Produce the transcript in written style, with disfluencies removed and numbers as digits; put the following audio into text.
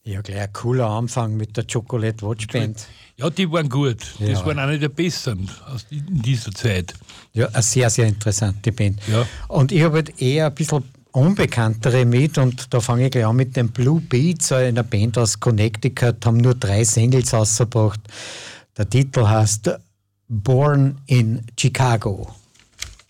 Ja, gleich ein cooler Anfang mit der Chocolate Watch Band. Ja, die waren gut. Ja. Das waren eine der besseren in dieser Zeit. Ja, eine sehr, sehr interessante Band. Ja. Und ich habe halt eher ein bisschen unbekanntere mit und da fange ich gleich an mit den Blue Beats, einer Band aus Connecticut, haben nur 3 Singles rausgebracht. Der Titel heißt Born in Chicago.